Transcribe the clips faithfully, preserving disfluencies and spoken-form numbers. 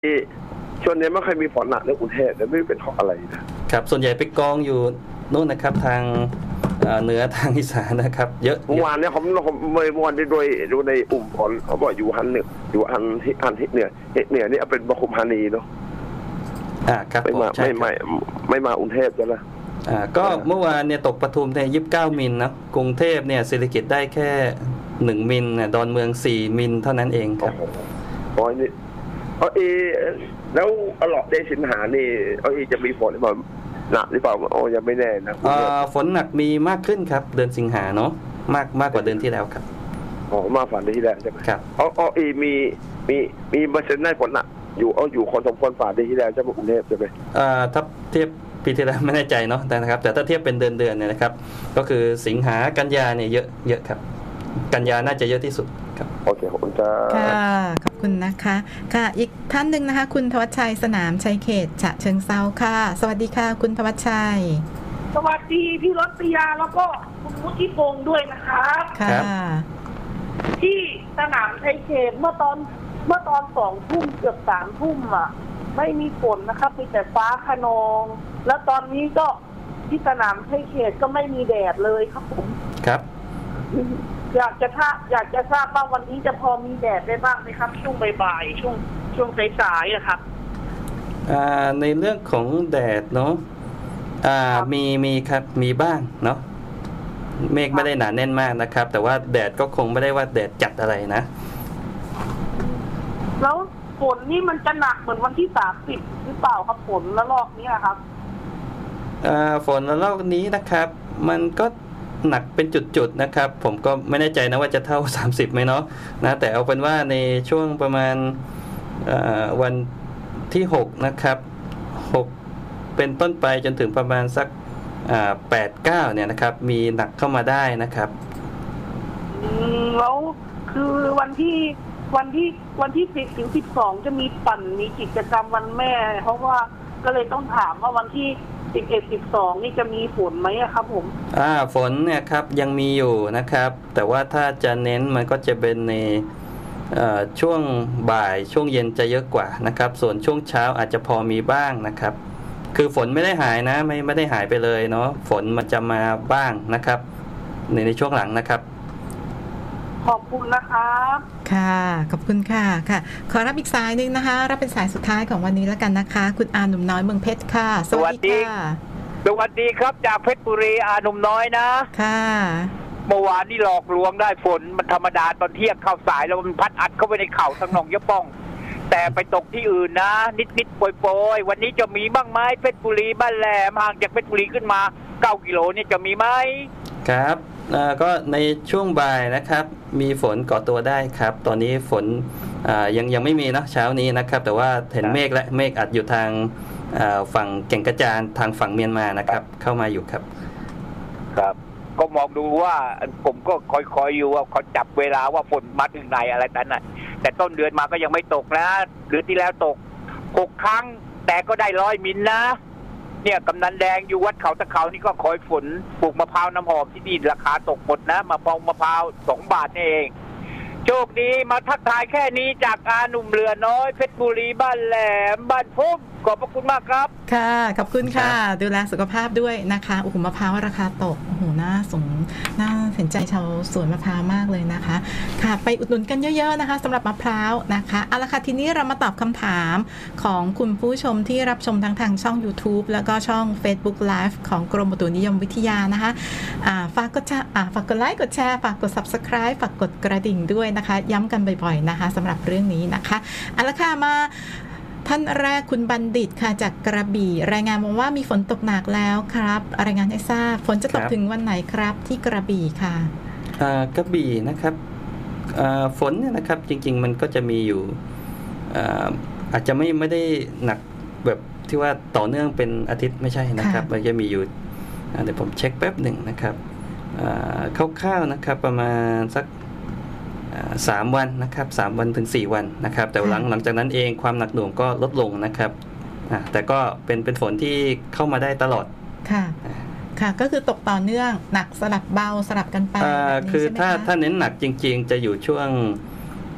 ช่วงนี้ไม่ค่อยมีฝนหนักในกรุงเทพแต่ไม่เป็นเพราะอะไรนะครับส่วนใหญ่ไปกองอยู่นู่นนะครับทางเหนือทางอีสานนะครับเยอะเมื่อวานเนี่ยผมผมเมื่อวานได้ด้วยดูในอุ่มฝนเขาบอกอยู่ฮันเหนืออยู่ฮันที่ฮันที่เหนือเหนือนี่เป็นปทุมธานีเนาะอ่าครับไม่มาไม่ไม่ไม่มากรุงเทพจะละอ่าก็เมื่อวานเนี่ยตกปทุมเนี่ยยี่สิบเก้ามิลนะกรุงเทพเนี่ยเศรษฐกิจได้แค่หนึ่งมิลนะดอนเมืองสี่มิลเท่านั้นเองครับโอ้ยนี่เออแล้วตลอดเดือนสิงหานี่เออจะมีฝนหรือเปล่าหนักหรือเปล่าโอ้ยังไม่แน่นะฝนหนักมีมากขึ้นครับเดือนสิงหาเนาะมากมากกว่าเดือนที่แล้วครับอ๋อมากกว่าเดือนที่แล้วใช่ไหมครับอ๋ออ๋อมีมีมีเปอร์เซ็นต์ได้ฝนหนักอยู่เอาอยู่คนสมควรฝ่าเดือนที่แล้วใช่ไหมกรุงเทพใช่ไหมอ่าถ้าเทียบปีที่แล้วไม่แน่ใจเนาะแต่นะครับแต่ถ้าเทียบเป็นเดือนเดือนเนี่ยนะครับก็คือสิงหากันยาเนี่ยเยอะเยอะครับกันยาน่าจะเยอะที่สุดครับโอเคขอบคุณจ้าค่ะขอบคุณนะคะค่ะอีกท่านหนึ่งนะคะคุณธวัชชัยสนามชัยเขตฉะเชิงเทราค่ะสวัสดีค่ะคุณธวัชชัยสวัสดีพี่รัตยาแล้วก็คุณวุฒิพงษ์ด้วยนะคะค่ะที่สนามชัยเขตเมื่อตอนเมื่อตอนสองทุ่มเกือบสามทุ่มอ่ะไม่มีฝนนะครับมีแต่ฟ้าคะนองแล้วตอนนี้ก็ที่สนามชัยเขตก็ไม่มีแดดเลยครับผมครับอยากจะทราบอยากจะทราบว่าวันนี้จะพอมีแดดได้บ้างไหมครับช่วงบ่ายๆช่วงช่วงสายๆอะครับอ่าในเรื่องของแดดเนาะอ่ามีมีครับมีบ้างเนาะเมฆไม่ได้หนาแน่นมากนะครับแต่ว่าแดดก็คงไม่ได้ว่าแดดจัดอะไรนะแล้วฝนนี่มันจะหนักเหมือนวันที่สามสิบหรือเปล่าครับฝนละลอกนี้ครับอ่าฝนละลอกนี้นะครับมันก็หนักเป็นจุดๆนะครับผมก็ไม่แน่ใจนะว่าจะเท่าสามสิบไหมเนาะนะแต่เอาเป็นว่าในช่วงประมาณวันที่หกนะครับหกเป็นต้นไปจนถึงประมาณสักแปด เก้าเนี่ยนะครับมีหนักเข้ามาได้นะครับอืมแล้วคือวันที่วันที่วันที่สิบถึงสิบสองจะมีปั่นมีกิจกรรมวันแม่เพราะว่าก็เลยต้องถามว่าวันที่สิบเอ็ด สิบสองนี่จะมีฝนไหมครับผมอ่าฝนเนี่ยครับยังมีอยู่นะครับแต่ว่าถ้าจะเน้นมันก็จะเป็นในช่วงบ่ายช่วงเย็นจะเยอะกว่านะครับส่วนช่วงเช้าอาจจะพอมีบ้างนะครับคือฝนไม่ได้หายนะไม่ไม่ได้หายไปเลยเนาะฝนมันจะมาบ้างนะครับในในช่วงหลังนะครับขอบคุณนะครับค่ะขอบคุณค่ะค่ะขอรับอีกสายนึงนะคะรับเป็นสายสุดท้ายของวันนี้แล้วกันนะคะคุณอาหนุ่มน้อยเมืองเพชรค่ะสวัสดีค่ะสวัสดีครับจากเพชรบุรีอาหนุ่มน้อยนะค่ะเมื่อวานนี่หลอกลวงได้ฝนมันธรรมดาตอนเที่ยงเข้าสายแล้วมันพัดอัดเข้าไปในเข่าทั้งหนองยะป้องแต่ไปตกที่อื่นนะนิดๆโปรยๆวันนี้จะมีบ้างไหมเพชรบุรีบ้านแหลมห่างจากเพชรบุรีขึ้นมาเก้ากิโลนี่จะมีไหมครับก็ในช่วงบ่ายนะครับมีฝนก่อตัวได้ครับตอนนี้ฝนยังยังไม่มีนะเช้านี้นะครับแต่ว่าเห็นเมฆและเมฆอัดอยู่ทางฝั่งแก่งกระจานทางฝั่งเมียนมานะครับเข้ามาอยู่ครับครับก็มองดูว่าผมก็คอยๆอยู่ว่าเขาจับเวลาว่าฝนมาถึงไหนอะไรแต่นั้นแต่ต้นเดือนมาก็ยังไม่ตกนะเดือนที่แล้วตกหกครั้งแต่ก็ได้ร้อยมิลนะเนี่ยกำนันแดงอยู่วัดเขาตะเขานี่ก็คอยฝนปลูกมะพร้าวน้ำหอมที่นี่ราคาตกหมดนะมะพร้าวมะพร้าวสองบาทนี่เองโชคดีมาทักทายแค่นี้จากอาหนุ่มเรือน้อยเพชรบุรีบ้านแหลมบ้านพุ่มขอบพระคุณมากครับค่ะขอบคุณค่ะดูแลสุขภาพด้วยนะคะโอ้โหมะพร้าวราคาตกโอ้โหน่าสงน่าเห็นใจชาวสวนมะพร้าวมากเลยนะคะค่ะไปอุดหนุนกันเยอะๆนะคะสำหรับมะพร้าวนะคะเอาละค่ะทีนี้เรามาตอบคำถามของคุณผู้ชมที่รับชมทั้งทางช่อง YouTube แล้วก็ช่อง Facebook Live ของกรมอุตุนิยมวิทยานะคะอ่าฝากกดอ่าฝากกดไลค์กดแชร์ฝากกด Subscribe ฝากกดกระดิ่งด้วยนะคะย้ำกันบ่อยๆนะคะสำหรับเรื่องนี้นะคะเอาละค่ะมาท่านแรกคุณบัณฑิตค่ะจากกระบี่รายงานมาว่ามีฝนตกหนักแล้วครับรายงานให้ทราบฝนจะตกถึงวันไหนครับที่กระบี่ค่ะกระบี่นะครับฝนเนี่ยนะครับจริงๆมันก็จะมีอยู่อาจจะไม่ไม่ได้หนักแบบที่ว่าต่อเนื่องเป็นอาทิตย์ไม่ใช่นะครับมันจะมีอยู่เดี๋ยวผมเช็คแป๊บหนึ่งนะครับคร่าวๆนะครับประมาณสักสามวันนะครับสามวันถึงสี่วันนะครับแต่หลังหลังจากนั้นเองความหนักหน่วงก็ลดลงนะครับแต่ก็เป็นเป็นฝนที่เข้ามาได้ตลอดค่ะค่ะก็คือตกต่อเนื่องหนักสลับเบาสลับกันไปคือถ้าถ้าเน้นหนักจริงๆจะอยู่ช่วง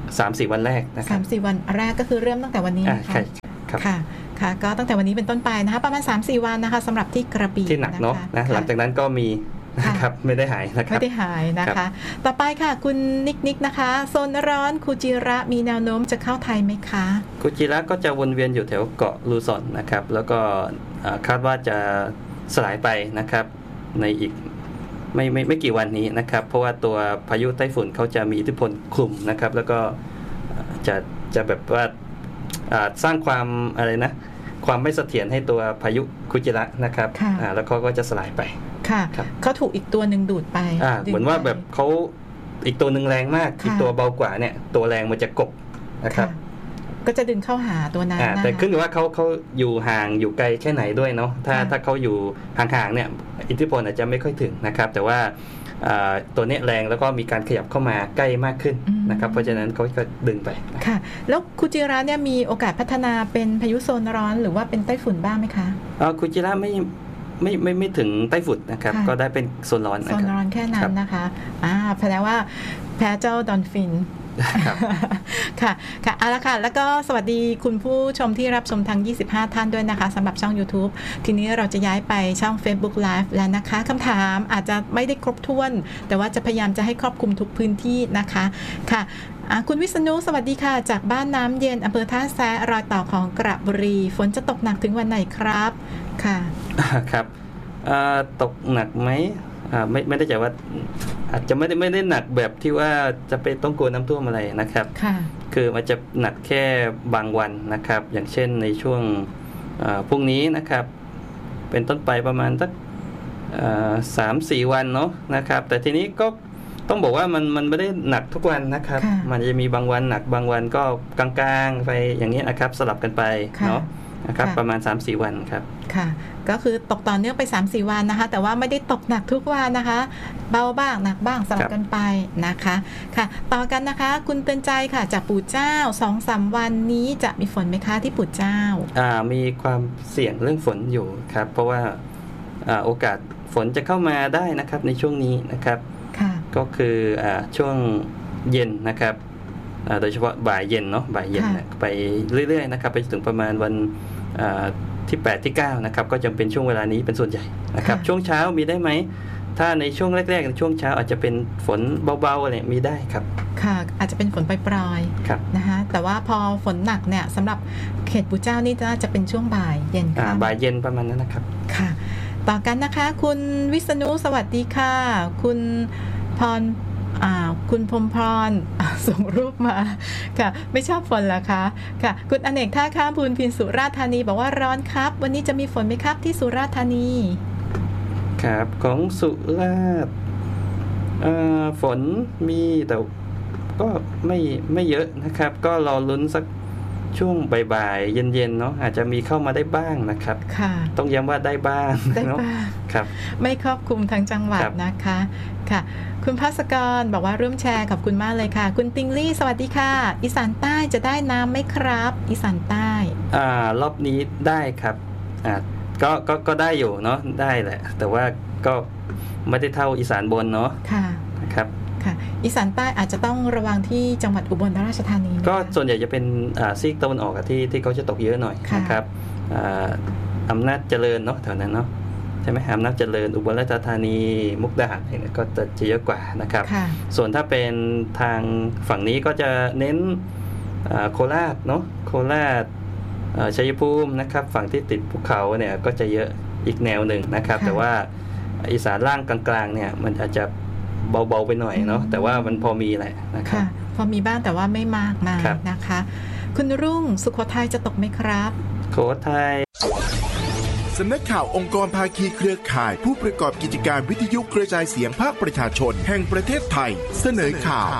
สามสี่ วันแรกนะครับสามสี่ วันแรกก็คือเริ่มตั้งแต่วันนี้นะคะครับค่ะค่ะก็ตั้งแต่วันนี้เป็นต้นไปนะคะประมาณ สามสี่ วันนะคะสำหรับที่กระบี่ที่หนักเนาะนะหลังจากนั้นก็มีนะครับไม่ได้หายนะครับไม่ได้หายนะคะต่อไปค่ะคุณนิกนิกนะคะโซนร้อนคูจิระมีแนวโน้มจะเข้าไทยไหมคะคูจิระก็จะวนเวียนอยู่แถวเกาะลูซอนนะครับแล้วก็คาดว่าจะสลายไปนะครับในอีกไม่ไม่ไม่กี่วันนี้นะครับเพราะว่าตัวพายุไต้ฝุ่นเขาจะมีอิทธิพลคลุมนะครับแล้วก็จะจะแบบว่าสร้างความอะไรนะความไม่เสถียรให้ตัวพายุคูจิระนะครับแล้วเขาก็จะสลายไปค่ะเขาถูกอีกตัวหนึ่งดูดไปเหมือนว่าแบบเขาอีกตัวหนึ่งแรงมากอีกตัวเบากว่าเนี่ยตัวแรงมันจะกบนะครับก็จะดึงเข้าหาตัวนั้นแต่ขึ้นอยู่ว่าเขาเขาอยู่ห่างอยู่ไกลแค่ไหนด้วยเนาะถ้าถ้าเขาอยู่ห่างๆเนี่ยอิทธิพลอาจจะไม่ค่อยถึงนะครับแต่ว่าตัวนี้แรงแล้วก็มีการขยับเข้ามาใกล้มากขึ้นนะครับเพราะฉะนั้นเขาก็ดึงไปค่ะแล้วคูจิระเนี่ยมีโอกาสพัฒนาเป็นพายุโซนร้อนหรือว่าเป็นไต้ฝุ่นบ้างไหมคะอ๋อคูจิระไม่ไม่ไม่ไม่ถึงไต้ฝุ่นนะครับก็ได้เป็นโซนร้อนโซนร้อนแค่นั้นนะคะอ่าแปลว่าแพ้เจ้าดอนฟินค่ะค่ะเอาละค่ะแล้วก็สวัสดีคุณผู้ชมที่รับชมทางยี่สิบห้าท่านด้วยนะคะสำหรับช่อง YouTube ทีนี้เราจะย้ายไปช่อง Facebook Live แล้วนะคะคำถามอาจจะไม่ได้ครบถ้วนแต่ว่าจะพยายามจะให้ครอบคลุมทุกพื้นที่นะคะค่ะคุณวิษณุสวัสดีค่ะจากบ้านน้ำเย็นอำเภอท่าแซะรอยต่อของกระบุรีฝนจะตกหนักถึงวันไหนครับค่ะครับตกหนักไหมไม่ไม่ได้ใจว่าอาจจะไม่ได้ไม่ได้หนักแบบที่ว่าจะไปต้องกลัวน้ำท่วมอะไรนะครับคือมันจะหนักแค่บางวันนะครับอย่างเช่นในช่วงพรุ่งนี้นะครับเป็นต้นไปประมาณสักสามสี่วันเนาะนะครับแต่ทีนี้ก็ต้องบอกว่ามันมันไม่ได้หนักทุกวันนะครับมันจะมีบางวันหนักบางวันก็กลางๆไปอย่างนี้นะครับสลับกันไปเนาะนะครับประมาณ สามสี่ วันครับค่ะก็คือตกต่อเนื่องไป สามสี่ วันนะคะแต่ว่าไม่ได้ตกหนักทุกวันนะคะเบาบ้างหนักบ้างสลับกันไปนะคะค่ะต่อกันนะคะคุณเตือนใจค่ะจากปู่เจ้า สองสาม วันนี้จะมีฝนไหมคะที่ปู่เจ้าอ่ามีความเสี่ยงเรื่องฝนอยู่ครับเพราะว่าอ่าโอกาสฝนจะเข้ามาได้นะครับในช่วงนี้นะครับค่ะก็คืออ่าช่วงเย็นนะครับโดยเฉพาะบ่ายเย็นเนาะบ่ายเย็นไปเรื่อยๆนะครับไปถึงประมาณวันที่แปดที่เก้านะครับก็จะเป็นช่วงเวลานี้เป็นส่วนใหญ่นะครับช่วงเช้ามีได้ไหมถ้าในช่วงแรกๆในช่วงเช้าอาจจะเป็นฝนเบาๆอะไรมีได้ครับค่ะอาจจะเป็นฝนปลายๆนะคะแต่ว่าพอฝนหนักเนี่ยสำหรับเขตปู่เจ้านี่จะเป็นช่วงบ่ายเย็นค่ะบ่ายเย็นประมาณนั้นนะครับค่ะต่อกันนะคะคุณวิษณุสวัสดีค่ะคุณพรคุณพรหมพรส่งรูปมาค่ะไม่ชอบฝนเหรอคะค่ะคุณอเนกท่าข้ามพูนพินสุราษฎร์ธานีบอกว่าร้อนครับวันนี้จะมีฝนไหมครับที่สุราษฎร์ธานีครับของสุราษฎร์ฝนมีแต่ก็ไม่ไม่เยอะนะครับก็รอลุ้นสักช่วงบ่ายๆเย็นๆเนาะอาจจะมีเข้ามาได้บ้างนะครับค่ะต้องย้ำว่าได้บ้างได้บ้างครับไม่ครอบคลุมทั้งจังหวัดนะคะค่ะคุณภัสกรบอกว่าร่วมแชร์ขอบคุณมากเลยค่ะคุณติงลี่สวัสดีค่ะอีสานใต้จะได้น้ำไหมครับอีสานใต้อ่ารอบนี้ได้ครับอ่าก็ก็ก็ได้อยู่เนาะได้แหละแต่ว่าก็ไม่ได้เท่าอีสานบนเนาะค่ะนะครับค่ะอีสานใต้อาจจะต้องระวังที่จังหวัดอุบลราชธานีก็ส่วนใหญ่จะเป็นซีกตะวันออกที่ที่เขาจะตกเยอะหน่อยนะครับอำนาจเจริญเนาะแถวนั้นเนาะใช่ไหมอำนาจเจริญอุบลราชธานีมุกดาหารเนี่ยก็จะเยอะกว่านะครับส่วนถ้าเป็นทางฝั่งนี้ก็จะเน้นโคราชเนาะโคราชชัยภูมินะครับฝั่งที่ติดภูเขาเนี่ยก็จะเยอะอีกแนวหนึ่งนะครับแต่ว่าอีสานล่างกลางๆเนี่ยมันอาจจะเบาๆไปหน่อยเนาะแต่ว่ามันพอมีแหละนะครับพอมีบ้างแต่ว่าไม่มากมากนะคะคุณรุ่งสุโขทัยจะตกไหมครับสุโขทัยสำนักข่าวองค์กรภาคีเครือข่ายผู้ประกอบกิจการวิทยุกระจายเสียงภาคประชาชนแห่งประเทศไทยเสนอข่าว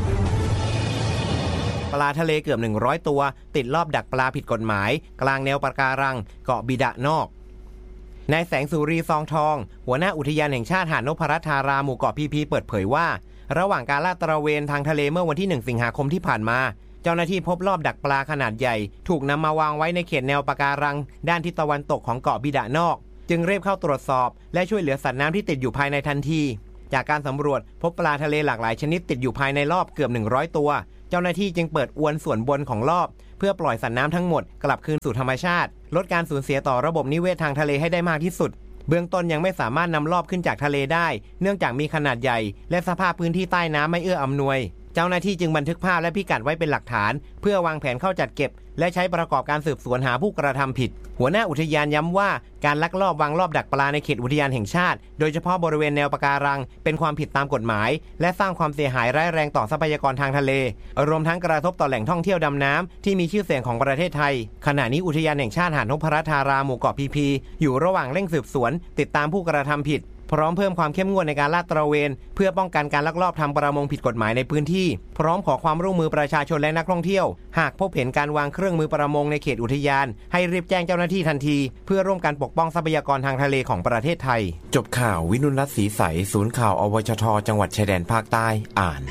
ปลาทะเลเกือบหนึ่งร้อยตัวติดรอบดักปลาผิดกฎหมายกลางแนวปะการังเกาะบิดะนอกนายแสงสุรีซองทองหัวหน้าอุทยานแห่งชาติหาดนพรัตน์ธาราหมู่เกาะพีพีเปิดเผยว่าระหว่างการลาดตระเวนทางทะเลเมื่อวันที่หนึ่งสิงหาคมที่ผ่านมาเจ้าหน้าที่พบรอบดักปลาขนาดใหญ่ถูกนำมาวางไว้ในเขตแนวปะการังด้านทิศตะวันตกของเกาะบิดะนอกจึงรีบเข้าตรวจสอบและช่วยเหลือสัตว์น้ำที่ติดอยู่ภายในทันทีจากการสำรวจพบปลาทะเลหลากหลายชนิดติดอยู่ภายในรอบเกือบหนึ่งร้อยตัวเจ้าหน้าที่จึงเปิดอวนส่วนบนของรอบเพื่อปล่อยสัตว์น้ำทั้งหมดกลับคืนสู่ธรรมชาติลดการสูญเสียต่อระบบนิเวศทางทะเลให้ได้มากที่สุดเบื้องต้นยังไม่สามารถนำรอบขึ้นจากทะเลได้เนื่องจากมีขนาดใหญ่และสภาพพื้นที่ใต้น้ำไม่เอื้ออำนวยเจ้าหน้าที่จึงบันทึกภาพและพิกัดไว้เป็นหลักฐานเพื่อวางแผนเข้าจัดเก็บและใช้ประกอบการสืบสวนหาผู้กระทำผิดหัวหน้าอุทยานย้ำว่าการลักลอบวางรอบดักปลาในเขตอุทยานแห่งชาติโดยเฉพาะบริเวณแนวปะการังเป็นความผิดตามกฎหมายและสร้างความเสียหายร้ายแรงต่อทรัพยากรทางทะเลรวมทั้งกระทบต่อแหล่งท่องเที่ยวดำน้ำที่มีชื่อเสียงของประเทศไทยขณะนี้อุทยานแห่งชาติหาดนพรัตน์ธาราหมู่เกาะพีพีอยู่ระหว่างเร่งสืบสวนติดตามผู้กระทำผิดพร้อมเพิ่มความเข้มงวดในการลาดตระเวนเพื่อป้องกันการลักลอบทำประมงผิดกฎหมายในพื้นที่พร้อมขอความร่วมมือประชาชนและนักท่องเที่ยวหากพบเห็นการวางเครื่องมือประมงในเขตอุทยานให้รีบแจ้งเจ้าหน้าที่ทันทีเพื่อร่วมกันปกป้องทรัพยากรทางทะเลของประเทศไทยจบข่าววินุรัตน์ศรีใสศูนย์ข่าวอวชทจังหวัดชายแดนภาคใต้อ่าน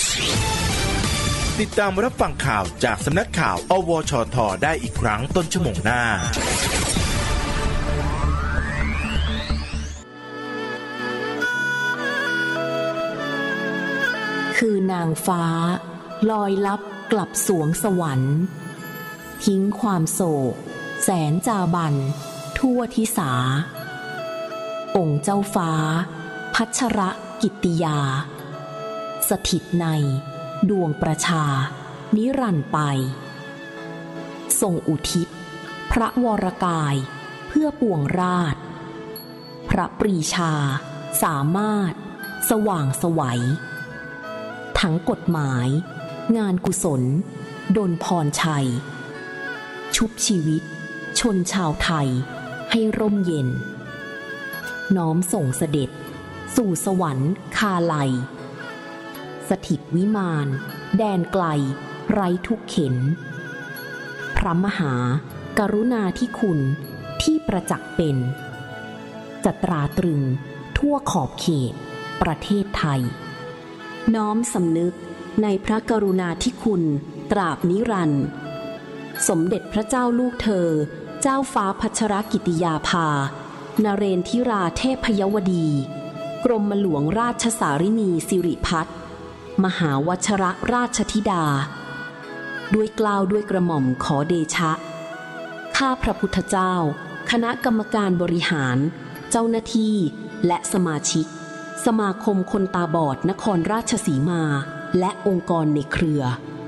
ติดตามรับฟังข่าวจากสำนักข่าวอวชทได้อีกครั้งต้นชั่วโมงหน้าคือนางฟ้าลอยลับกลับสวงสวรรค์ทิ้งความโศกแสนจาบันทั่วทิสาองค์เจ้าฟ้าพัชรกิตติยาสถิตในดวงประชานิรันดร์ไปทรงอุทิศพระวรกายเพื่อปวงราชพระปรีชาสามารถสว่างไสวทั้งกฎหมายงานกุศลดลพรชัยชุบชีวิตชนชาวไทยให้ร่มเย็นน้อมส่งเสด็จสู่สวรรค์คาลัยสถิตวิมานแดนไกลไร้ทุกเข็ญพระมหากรุณาธิคุณที่ประจักษ์เป็นจะตราตรึงทั่วขอบเขตประเทศไทยน้อมสำนึกในพระกรุณาธิคุณตราบนิรันดร์สมเด็จพระเจ้าลูกเธอเจ้าฟ้าพัชรกิติยาภานเรนทิราเทพยวดีกรมหลวงราชสารินีสิริพัฒน์มหาวชรราชธิดาด้วยเกล้าด้วยกระหม่อมขอเดชะข้าพระพุทธเจ้าคณะกรรมการบริหารเจ้าหน้าที่และสมาชิกสมาคมคนตาบอดนครราชสีมาและองค์กรในเครือ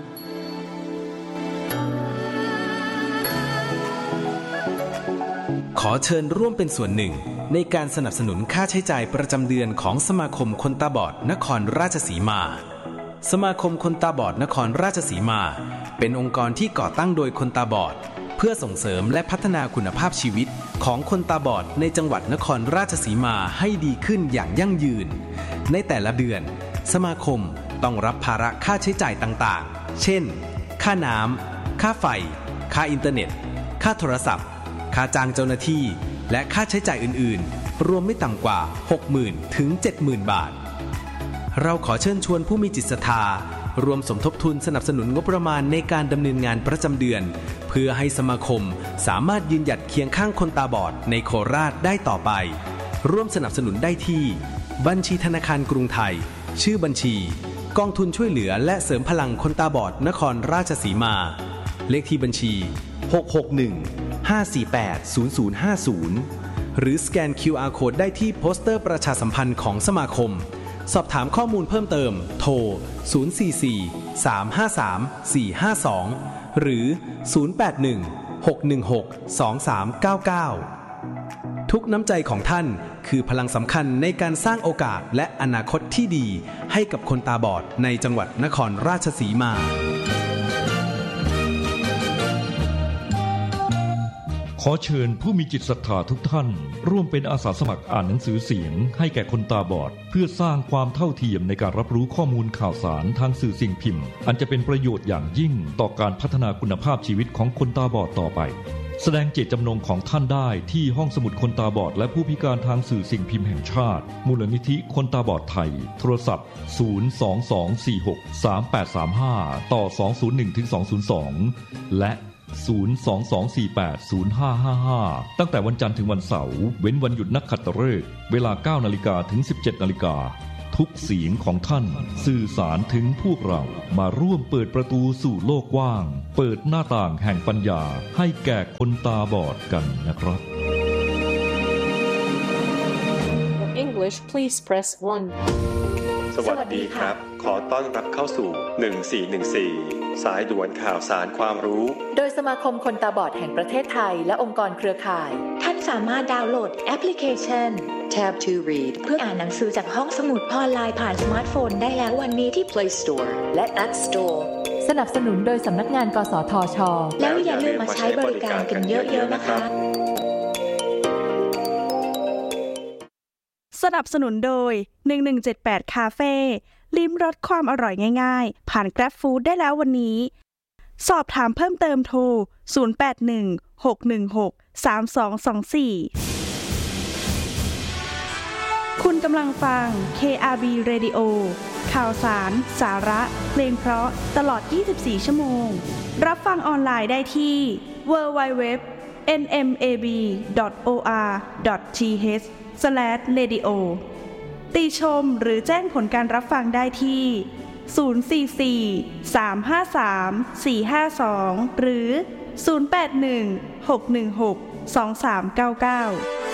ขอเชิญร่วมเป็นส่วนหนึ่งในการสนับสนุนค่าใช้จ่ายประจำเดือนของสมาคมคนตาบอดนครราชสีมาสมาคมคนตาบอดนครราชสีมาเป็นองค์กรที่ก่อตั้งโดยคนตาบอดเพื่อส่งเสริมและพัฒนาคุณภาพชีวิตของคนตาบอดในจังหวัดนครราชสีมาให้ดีขึ้นอย่างยั่งยืนในแต่ละเดือนสมาคมต้องรับภาระค่าใช้จ่ายต่างๆเช่นค่าน้ำค่าไฟค่าอินเทอร์เน็ตค่าโทรศัพท์ค่าจ้างเจ้าหน้าที่และค่าใช้จ่ายอื่นๆรวมไม่ต่ำกว่า หกหมื่น ถึง เจ็ดหมื่น บาทเราขอเชิญชวนผู้มีจิตศรัทธารวมสมทบทุนสนับสนุนงบประมาณในการดำเนินงานประจำเดือนเพื่อให้สมาคมสามารถยืนหยัดเคียงข้างคนตาบอดในโคราชได้ต่อไปร่วมสนับสนุนได้ที่บัญชีธนาคารกรุงไทยชื่อบัญชีกองทุนช่วยเหลือและเสริมพลังคนตาบอดนครราชสีมาเลขที่บัญชีหก หก หนึ่ง ห้า สี่ แปด ศูนย์ ศูนย์ ห้า ศูนย์หรือสแกน คิว อาร์ Code ได้ที่โปสเตอร์ประชาสัมพันธ์ของสมาคมสอบถามข้อมูลเพิ่มเติมโทรศูนย์ สี่ สี่ สาม ห้า สาม สี่ ห้า สองหรือศูนย์ แปด หนึ่ง หก หนึ่ง หก สอง สาม เก้า เก้าทุกน้ำใจของท่านคือพลังสำคัญในการสร้างโอกาสและอนาคตที่ดีให้กับคนตาบอดในจังหวัดนครราชสีมาขอเชิญผู้มีจิตศรัทธาทุกท่านร่วมเป็นอาสาสมัครอ่านหนังสือเสียงให้แก่คนตาบอดเพื่อสร้างความเท่าเทียมในการรับรู้ข้อมูลข่าวสารทางสื่อสิ่งพิมพ์อันจะเป็นประโยชน์อย่างยิ่งต่อการพัฒนาคุณภาพชีวิตของคนตาบอดต่อไปแสดงเจตจำนงของท่านได้ที่ห้องสมุดคนตาบอดและผู้พิการทางสื่อสิ่งพิมพ์แห่งชาติมูลนิธิคนตาบอดไทยโทรศัพท์ศูนย์ สอง สอง สี่ หก สาม แปด สาม ห้าต่อสอง ศูนย์ หนึ่ง ถึง สอง ศูนย์ สองและศูนย์ สอง สอง สี่ แปด ศูนย์ ห้า ห้า ห้าตั้งแต่วันจันทร์ถึงวันเสาร์เว้นวันหยุดนักขัตฤกษ์เวลา เก้านาฬิกา ถึง สิบเจ็ดนาฬิกาทุกเสียงของท่านสื่อสารถึงพวกเรามาร่วมเปิดประตูสู่โลกกว้างเปิดหน้าต่างแห่งปัญญาให้แก่คนตาบอดกันนะครับ For English, please press one. สวัสดีครับ ขอต้อนรับเข้าสู่หนึ่งสี่หนึ่งสี่สายด่วนข่าวสารความรู้โดยสมาคมคนตาบอดแห่งประเทศไทยและองค์กรเครือข่ายท่านสามารถดาวน์โหลดแอปพลิเคชัน Tab to Read เพื่ออ่านหนังสือจากห้องสมุดออนไลน์ผ่านสมาร์ทโฟนได้แล้ววันนี้ที่ Play Store และ App Store สนับสนุนโดยสำนักงานกสทช.แล้วอย่าลืมมาใช้บริการกันเยอะๆนะคะสนับสนุนโดยหนึ่งหนึ่งเจ็ดแปดคาเฟ่ลิ้มรสความอร่อยง่ายๆผ่าน Grab Food ได้แล้ววันนี้สอบถามเพิ่มเติมโทรศูนย์ แปด หนึ่ง หก หนึ่ง หก สาม สอง สอง สี่คุณกำลังฟัง เค อาร์ บี Radio ข่าวสารสาระเพลงเพราะตลอดยี่สิบสี่ชั่วโมงรับฟังออนไลน์ได้ที่ ดับเบิลยู ดับเบิลยู ดับเบิลยู ดอท เอ็น เอ็ม เอ บี ดอท โอ อาร์ ดอท ที เอช สแลช เรดิโอ ติชมหรือแจ้งผลการรับฟังได้ที่ศูนย์ สี่ สี่ สาม ห้า สาม สี่ ห้า สองหรือศูนย์ แปด หนึ่ง หก หนึ่ง หก สอง สาม เก้า เก้า